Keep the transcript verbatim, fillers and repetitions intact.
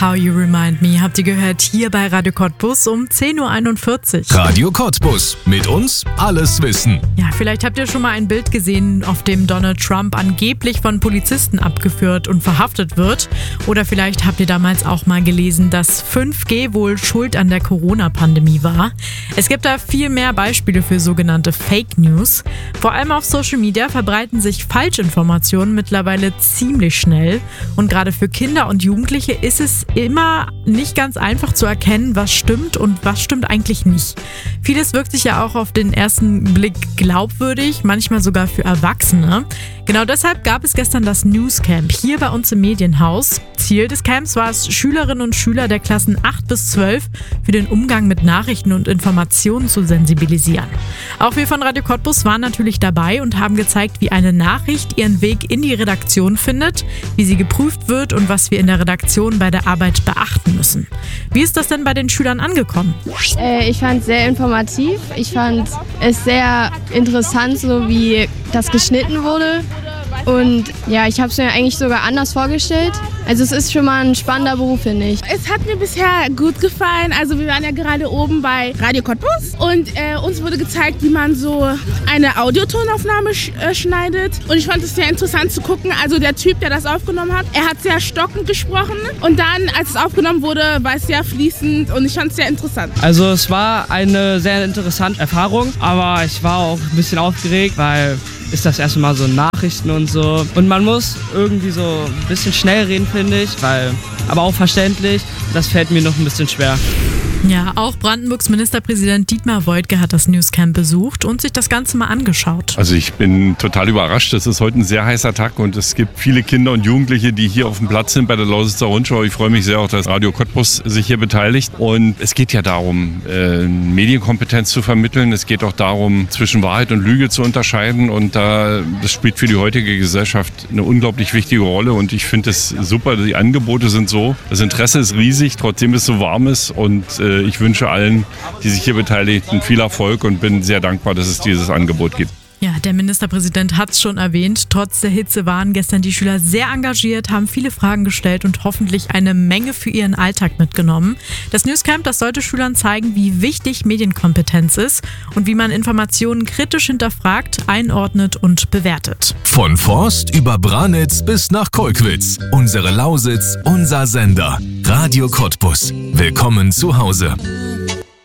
How You Remind Me habt ihr gehört hier bei Radio Cottbus um zehn Uhr einundvierzig. Radio Cottbus. Mit uns alles wissen. Ja, vielleicht habt ihr schon mal ein Bild gesehen, auf dem Donald Trump angeblich von Polizisten abgeführt und verhaftet wird. Oder vielleicht habt ihr damals auch mal gelesen, dass fünf G wohl schuld an der Corona-Pandemie war. Es gibt da viel mehr Beispiele für sogenannte Fake News. Vor allem auf Social Media verbreiten sich Falschinformationen mittlerweile ziemlich schnell. Und gerade für Kinder und Jugendliche ist es immer nicht ganz einfach zu erkennen, was stimmt und was stimmt eigentlich nicht. Vieles wirkt sich ja auch auf den ersten Blick glaubwürdig, manchmal sogar für Erwachsene. Genau deshalb gab es gestern das Newscamp hier bei uns im Medienhaus. Ziel des Camps war es, Schülerinnen und Schüler der Klassen acht bis zwölf für den Umgang mit Nachrichten und Informationen zu sensibilisieren. Auch wir von Radio Cottbus waren natürlich dabei und haben gezeigt, wie eine Nachricht ihren Weg in die Redaktion findet, wie sie geprüft wird und was wir in der Redaktion bei der Arbeit beachten müssen. Wie ist das denn bei den Schülern angekommen? Äh, ich fand es sehr informativ. Ich fand es sehr interessant, so wie das geschnitten wurde. Und ja, ich habe es mir eigentlich sogar anders vorgestellt. Also es ist schon mal ein spannender Beruf, finde ich. Es hat mir bisher gut gefallen. Also wir waren ja gerade oben bei Radio Cottbus und äh, uns wurde gezeigt, wie man so eine Audiotonaufnahme sch- äh, schneidet. Und ich fand es sehr interessant zu gucken. Also der Typ, der das aufgenommen hat, er hat sehr stockend gesprochen. Und dann, als es aufgenommen wurde, war es sehr fließend und ich fand es sehr interessant. Also es war eine sehr interessante Erfahrung, aber ich war auch ein bisschen aufgeregt, weil ist das erste Mal so Nachrichten und so. Und man muss irgendwie so ein bisschen schnell reden, finde ich, weil, aber auch verständlich. Das fällt mir noch ein bisschen schwer. Ja, auch Brandenburgs Ministerpräsident Dietmar Woidke hat das Newscamp besucht und sich das Ganze mal angeschaut. Also ich bin total überrascht. Es ist heute ein sehr heißer Tag und es gibt viele Kinder und Jugendliche, die hier auf dem Platz sind bei der Lausitzer Rundschau. Ich freue mich sehr auch, dass Radio Cottbus sich hier beteiligt. Und es geht ja darum, äh, Medienkompetenz zu vermitteln. Es geht auch darum, zwischen Wahrheit und Lüge zu unterscheiden. Und da, das spielt für die heutige Gesellschaft eine unglaublich wichtige Rolle. Und ich finde es super. Die Angebote sind so. Das Interesse ist riesig, trotzdem es so warm ist. Und äh, ich wünsche allen, die sich hier beteiligten, viel Erfolg und bin sehr dankbar, dass es dieses Angebot gibt. Ja, der Ministerpräsident hat es schon erwähnt. Trotz der Hitze waren gestern die Schüler sehr engagiert, haben viele Fragen gestellt und hoffentlich eine Menge für ihren Alltag mitgenommen. Das Newscamp, das sollte Schülern zeigen, wie wichtig Medienkompetenz ist und wie man Informationen kritisch hinterfragt, einordnet und bewertet. Von Forst über Branitz bis nach Kolkwitz. Unsere Lausitz, unser Sender. Radio Cottbus. Willkommen zu Hause.